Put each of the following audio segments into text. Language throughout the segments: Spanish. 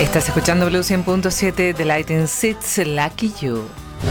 Estás escuchando Blue 100.7 de Lighting Seats, Lucky You.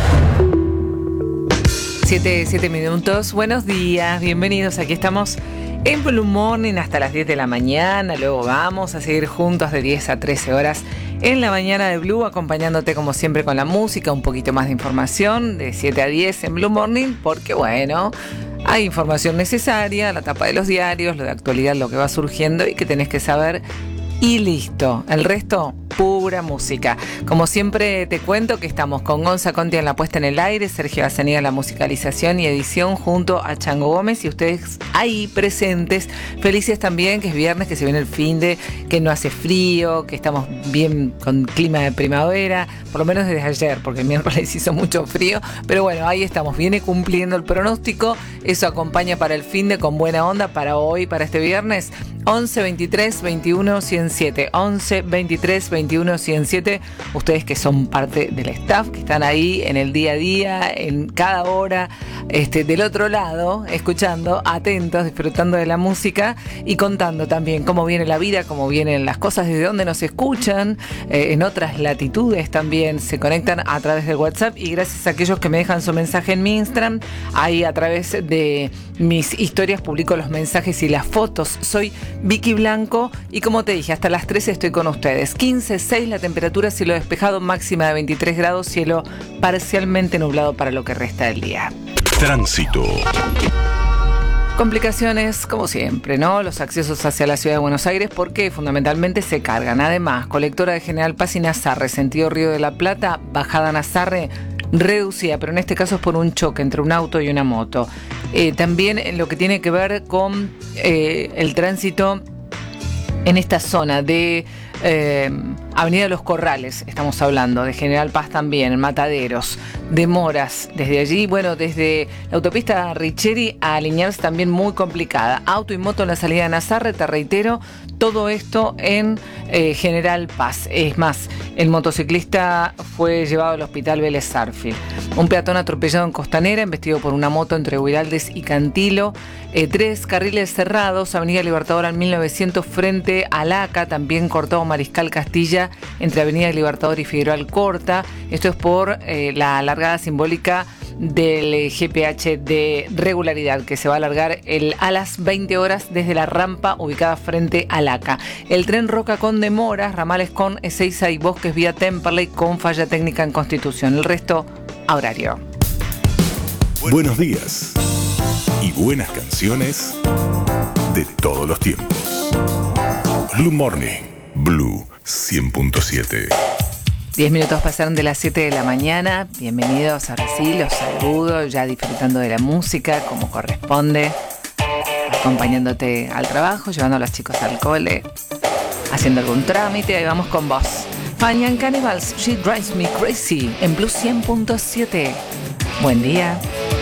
7 minutos, buenos días, bienvenidos. Aquí estamos en Blue Morning hasta las 10 de la mañana. Luego vamos a seguir juntos de 10 a 13 horas en la mañana de Blue, acompañándote como siempre con la música, un poquito más de información de 7 a 10 en Blue Morning, porque bueno, hay información necesaria, la tapa de los diarios, lo de actualidad, lo que va surgiendo y que tenés que saber. Y listo, el resto, pura música. Como siempre te cuento que estamos con Gonza Conti en la puesta en el aire, Sergio Azenía en la musicalización y edición junto a Chango Gómez y ustedes ahí presentes, felices también que es viernes, que se viene el finde, que no hace frío, que estamos bien con clima de primavera, por lo menos desde ayer, porque el miércoles hizo mucho frío, pero bueno, ahí estamos, viene cumpliendo el pronóstico, eso acompaña para el finde con buena onda para hoy, para este viernes. 11 23 21 107 11 23 21 107. Ustedes que son parte del staff, que están ahí en el día a día, en cada hora, del otro lado, escuchando, atentos, disfrutando de la música y contando también cómo viene la vida, cómo vienen las cosas, desde dónde nos escuchan, en otras latitudes también se conectan a través del WhatsApp. Y gracias a aquellos que me dejan su mensaje en mi Instagram, ahí a través de mis historias publico los mensajes y las fotos. Soy Vicky Blanco y como te dije, hasta las 13 estoy con ustedes. 15.6 la temperatura, cielo despejado, máxima de 23 grados, cielo parcialmente nublado para lo que resta del día. Tránsito. Complicaciones, como siempre, ¿no? Los accesos hacia la ciudad de Buenos Aires porque fundamentalmente se cargan. Además, colectora de General Paz y Nazarre, sentido Río de la Plata, bajada Nazarre, reducida, pero en este caso es por un choque entre un auto y una moto. También en lo que tiene que ver con el tránsito en esta zona de Avenida Los Corrales, estamos hablando, de General Paz también, en Mataderos, demoras desde allí, bueno, desde la autopista Richeri a Liniers también muy complicada, auto y moto en la salida de Nazarre, te reitero, todo esto en General Paz. Es más, el motociclista fue llevado al hospital Vélez Sarsfield. Un peatón atropellado en Costanera, embestido por una moto entre Huiraldes y Cantilo. 3 carriles cerrados, Avenida Libertador al 1900 frente a Laca, también cortado Mariscal Castilla entre Avenida Libertador y Figueroa Alcorta. Esto es por la largada simbólica del GPH de regularidad que se va a alargar a las 20 horas desde la rampa ubicada frente a Laca. El tren Roca con demoras, ramales con Ezeiza y Bosques vía Temperley con falla técnica en Constitución. El resto a horario. Buenos días y buenas canciones de todos los tiempos. Blue Morning, Blue 100.7. 10 minutos pasaron de las 7 de la mañana. Bienvenidos, ahora sí, los saludo, ya disfrutando de la música como corresponde, acompañándote al trabajo, llevando a los chicos al cole, haciendo algún trámite. Ahí vamos con vos. Fania Cannibals, She Drives Me Crazy en Blue 100.7. Buen día.